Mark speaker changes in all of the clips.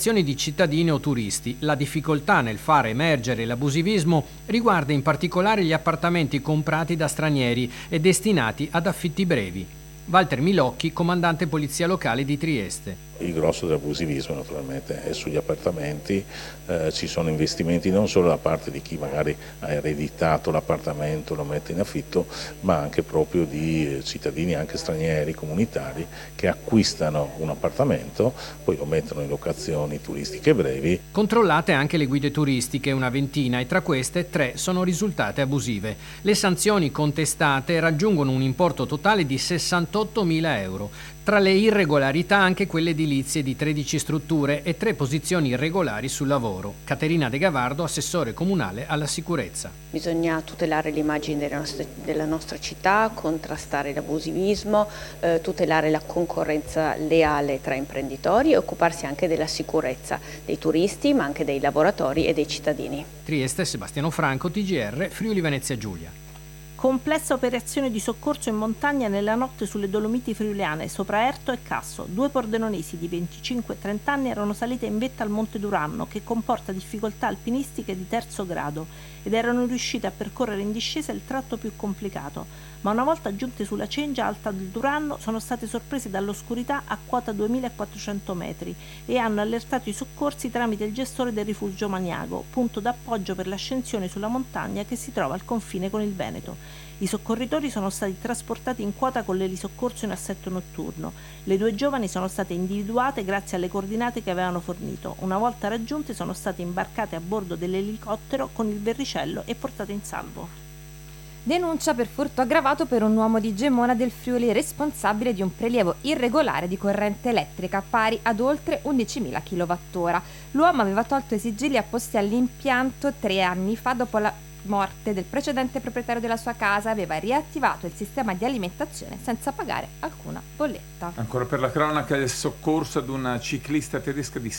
Speaker 1: segnalazioni di cittadini o turisti. La difficoltà nel fare emergere l'abusivismo riguarda in particolare gli appartamenti comprati da stranieri e destinati ad affitti brevi. Walter Milocchi, comandante Polizia Locale di Trieste.
Speaker 2: Il grosso dell'abusivismo naturalmente è sugli appartamenti, ci sono investimenti non solo da parte di chi magari ha ereditato l'appartamento, lo mette in affitto, ma anche proprio di cittadini anche stranieri, comunitari, che acquistano un appartamento, poi lo mettono in locazioni turistiche brevi.
Speaker 1: Controllate anche le guide turistiche, una ventina, e tra queste 3 sono risultate abusive. Le sanzioni contestate raggiungono un importo totale di 68.000 euro. Tra le irregolarità anche quelle edilizie di 13 strutture e 3 posizioni irregolari sul lavoro. Caterina De Gavardo, assessore comunale alla sicurezza.
Speaker 3: Bisogna tutelare l'immagine della nostra città, contrastare l'abusivismo, tutelare la concorrenza leale tra imprenditori e occuparsi anche della sicurezza dei turisti, ma anche dei lavoratori e dei cittadini.
Speaker 1: Trieste, Sebastiano Franco, TGR, Friuli Venezia Giulia.
Speaker 4: Complessa operazione di soccorso in montagna nella notte sulle Dolomiti friuliane, sopra Erto e Casso. 2 pordenonesi di 25 e 30 anni erano salite in vetta al Monte Duranno, che comporta difficoltà alpinistiche di 3° grado, ed erano riuscite a percorrere in discesa il tratto più complicato. Ma una volta giunte sulla cengia alta del Duranno sono state sorprese dall'oscurità a quota 2400 metri e hanno allertato i soccorsi tramite il gestore del rifugio Maniago, punto d'appoggio per l'ascensione sulla montagna che si trova al confine con il Veneto. I soccorritori sono stati trasportati in quota con l'elisoccorso in assetto notturno. Le 2 giovani sono state individuate grazie alle coordinate che avevano fornito. Una volta raggiunte sono state imbarcate a bordo dell'elicottero con il verricello e portate in salvo.
Speaker 5: Denuncia per furto aggravato per un uomo di Gemona del Friuli responsabile di un prelievo irregolare di corrente elettrica pari ad oltre 11.000 kWh. L'uomo aveva tolto i sigilli apposti all'impianto 3 anni fa dopo la morte del precedente proprietario della sua casa, aveva riattivato il sistema di alimentazione senza pagare alcuna bolletta.
Speaker 6: Ancora per la cronaca, il soccorso ad una ciclista tedesca di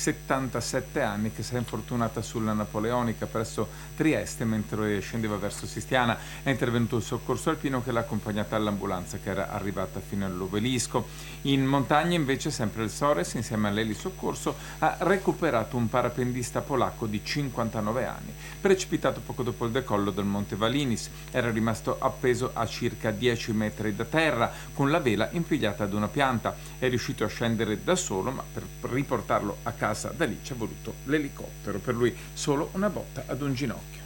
Speaker 6: 77 anni che si è infortunata sulla Napoleonica presso Trieste mentre scendeva verso Sistiana. È intervenuto il soccorso alpino che l'ha accompagnata all'ambulanza che era arrivata fino all'obelisco. In montagna invece sempre il Sores insieme all'elisoccorso ha recuperato un parapendista polacco di 59 anni, precipitato poco dopo il decollo del Monte Valinis. Era rimasto appeso a circa 10 metri da terra con la vela impigliata ad una pianta. È riuscito a scendere da solo, ma per riportarlo a casa da lì ci è voluto l'elicottero. Per lui solo una botta ad un ginocchio.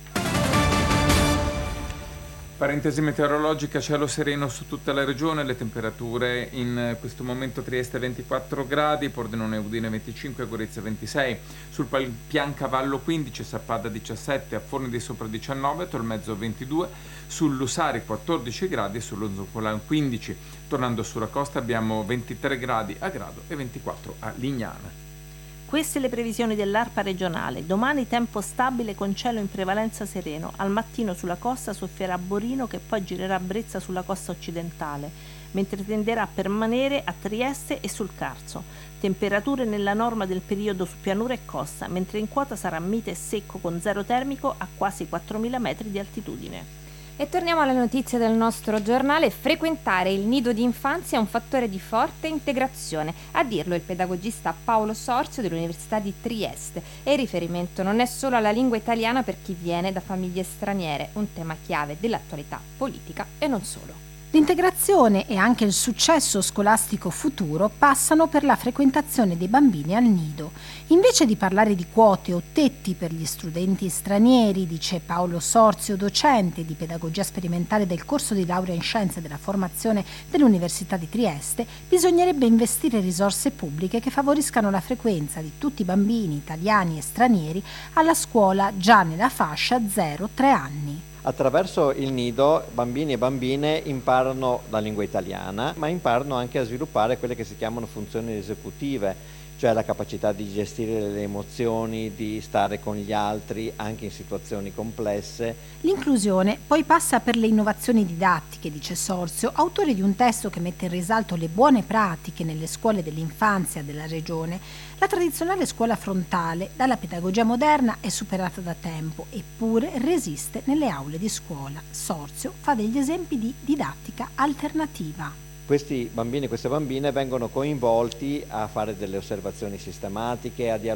Speaker 6: Parentesi meteorologica, cielo sereno su tutta la regione, le temperature in questo momento: Trieste 24 gradi, Pordenone Udine 25, Gorizia 26, sul Piancavallo 15, Sappada 17, a Forni di Sopra 19, Tolmezzo 22, sul Lusari 14 gradi e sullo Zoppolan 15. Tornando sulla costa abbiamo 23 gradi a Grado e 24 a Lignano.
Speaker 4: Queste le previsioni dell'ARPA regionale. Domani tempo stabile con cielo in prevalenza sereno. Al mattino sulla costa soffierà Borino che poi girerà a Brezza sulla costa occidentale, mentre tenderà a permanere a Trieste e sul Carso. Temperature nella norma del periodo su pianura e costa, mentre in quota sarà mite e secco con zero termico a quasi 4.000 metri di altitudine.
Speaker 5: E torniamo alle notizie del nostro giornale. Frequentare il nido di infanzia è un fattore di forte integrazione, a dirlo il pedagogista Paolo Sorzio dell'Università di Trieste. E il riferimento non è solo alla lingua italiana per chi viene da famiglie straniere, un tema chiave dell'attualità politica e non solo.
Speaker 7: L'integrazione e anche il successo scolastico futuro passano per la frequentazione dei bambini al nido. Invece di parlare di quote o tetti per gli studenti stranieri, dice Paolo Sorzio, docente di pedagogia sperimentale del corso di laurea in scienze della formazione dell'Università di Trieste, bisognerebbe investire risorse pubbliche che favoriscano la frequenza di tutti i bambini italiani e stranieri alla scuola già nella fascia 0-3 anni.
Speaker 8: Attraverso il nido bambini e bambine imparano la lingua italiana, ma imparano anche a sviluppare quelle che si chiamano funzioni esecutive, cioè la capacità di gestire le emozioni, di stare con gli altri anche in situazioni complesse.
Speaker 7: L'inclusione poi passa per le innovazioni didattiche, dice Sorzio, autore di un testo che mette in risalto le buone pratiche nelle scuole dell'infanzia della regione. La tradizionale scuola frontale dalla pedagogia moderna è superata da tempo, eppure resiste nelle aule di scuola. Sorzio fa degli esempi di didattica alternativa.
Speaker 8: Questi bambini e queste bambine vengono coinvolti a fare delle osservazioni sistematiche, a dialogare